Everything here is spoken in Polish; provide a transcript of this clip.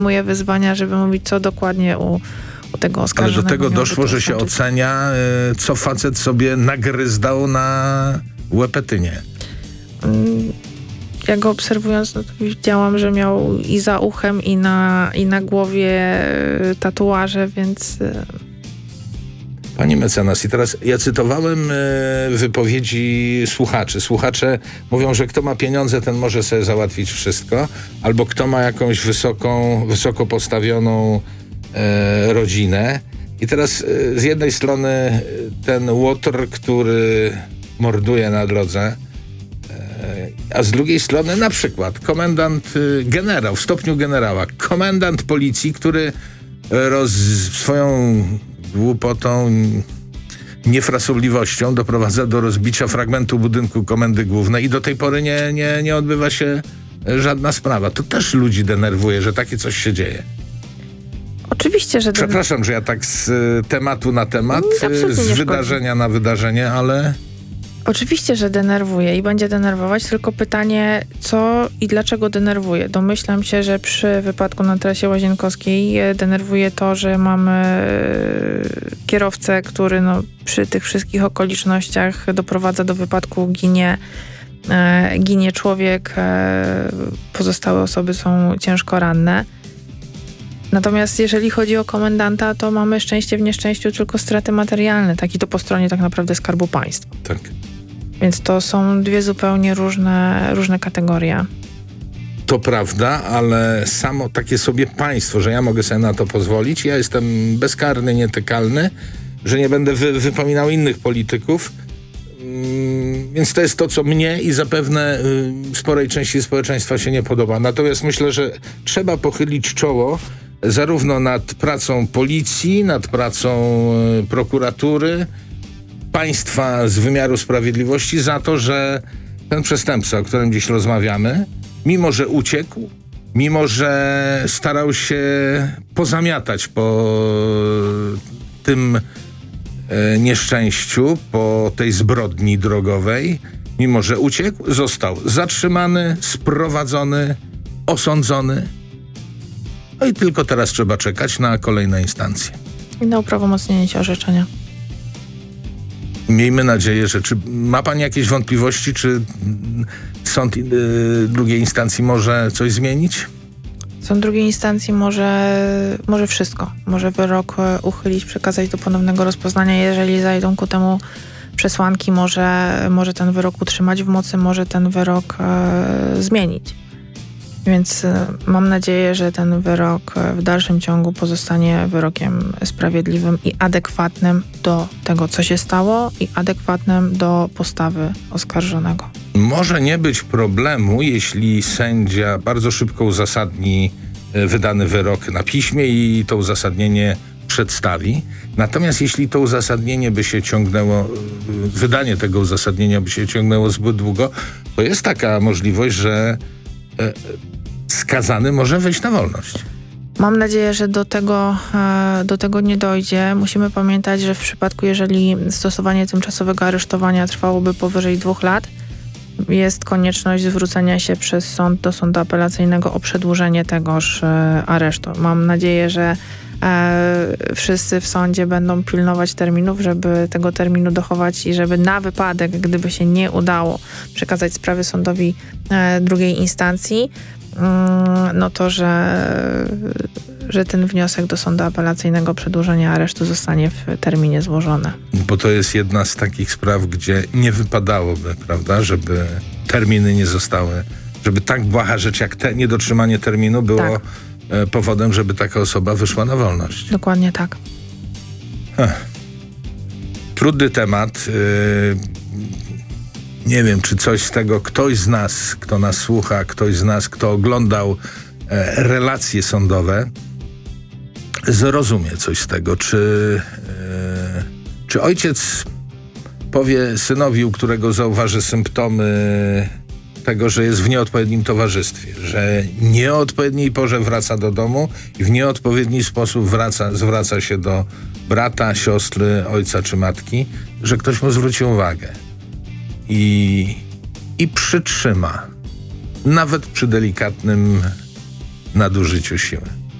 podejmuje wyzwania, żeby mówić, co dokładnie u tego oskarżonego. Ale do tego doszło, że się ocenia, co facet sobie nagryzdał na łepetynie. Ja go obserwując, no to widziałam, że miał i za uchem, i na głowie tatuaże, więc... Pani mecenas, i teraz ja cytowałem wypowiedzi słuchaczy. Słuchacze mówią, że kto ma pieniądze, ten może sobie załatwić wszystko, albo kto ma jakąś wysoko postawioną rodzinę. I teraz z jednej strony ten łotr, który morduje na drodze, a z drugiej strony na przykład generał w stopniu generała, komendant policji, który swoją głupotą, niefrasobliwością doprowadza do rozbicia fragmentu budynku Komendy Głównej i do tej pory nie odbywa się żadna sprawa. To też ludzi denerwuje, że takie coś się dzieje. Oczywiście, że... Przepraszam, że ja tak z tematu na temat, z wydarzenia na wydarzenie, ale... Oczywiście, że denerwuje i będzie denerwować, tylko pytanie, co i dlaczego denerwuje. Domyślam się, że przy wypadku na trasie Łazienkowskiej denerwuje to, że mamy kierowcę, który przy tych wszystkich okolicznościach doprowadza do wypadku, ginie człowiek, pozostałe osoby są ciężko ranne. Natomiast jeżeli chodzi o komendanta, to mamy szczęście w nieszczęściu tylko straty materialne, tak i to po stronie tak naprawdę Skarbu Państwa. Tak. Więc to są dwie zupełnie różne kategorie. To prawda, ale samo takie sobie państwo, że ja mogę sobie na to pozwolić, ja jestem bezkarny, nietykalny, że nie będę wypominał innych polityków, więc to jest to, co mnie i zapewne sporej części społeczeństwa się nie podoba. Natomiast myślę, że trzeba pochylić czoło zarówno nad pracą policji, nad pracą prokuratury, państwa z wymiaru sprawiedliwości za to, że ten przestępca, o którym dziś rozmawiamy, mimo że uciekł, mimo że starał się pozamiatać po tym nieszczęściu, po tej zbrodni drogowej, mimo że uciekł, został zatrzymany, sprowadzony, osądzony. No i tylko teraz trzeba czekać na kolejne instancje. I na uprawomocnienie się orzeczenia. Miejmy nadzieję, że... Czy ma pani jakieś wątpliwości, czy sąd drugiej instancji może coś zmienić? Sąd drugiej instancji może wszystko. Może wyrok uchylić, przekazać do ponownego rozpoznania. Jeżeli zajdą ku temu przesłanki, może ten wyrok utrzymać w mocy, może ten wyrok zmienić. Więc mam nadzieję, że ten wyrok w dalszym ciągu pozostanie wyrokiem sprawiedliwym i adekwatnym do tego, co się stało i adekwatnym do postawy oskarżonego. Może nie być problemu, jeśli sędzia bardzo szybko uzasadni wydany wyrok na piśmie i to uzasadnienie przedstawi. Natomiast jeśli to uzasadnienie by się ciągnęło, wydanie tego uzasadnienia by się ciągnęło zbyt długo, to jest taka możliwość, że skazany może wyjść na wolność. Mam nadzieję, że do tego nie dojdzie. Musimy pamiętać, że w przypadku, jeżeli stosowanie tymczasowego aresztowania trwałoby powyżej 2 lat, jest konieczność zwrócenia się przez sąd do sądu apelacyjnego o przedłużenie tegoż aresztu. Mam nadzieję, że wszyscy w sądzie będą pilnować terminów, żeby tego terminu dochować i żeby na wypadek, gdyby się nie udało przekazać sprawy sądowi drugiej instancji, no to, że ten wniosek do sądu apelacyjnego przedłużenia aresztu zostanie w terminie złożony. Bo to jest jedna z takich spraw, gdzie nie wypadałoby, prawda, żeby terminy nie zostały, żeby tak błaha rzecz jak niedotrzymanie terminu było powodem, żeby taka osoba wyszła na wolność. Dokładnie tak. Trudny temat. Nie wiem, czy coś z tego ktoś z nas, kto nas słucha, ktoś z nas, kto oglądał relacje sądowe, zrozumie coś z tego. Czy ojciec powie synowi, u którego zauważy symptomy tego, że jest w nieodpowiednim towarzystwie, że w nieodpowiedniej porze wraca do domu i w nieodpowiedni sposób zwraca się do brata, siostry, ojca czy matki, że ktoś mu zwróci uwagę i przytrzyma, nawet przy delikatnym nadużyciu siły.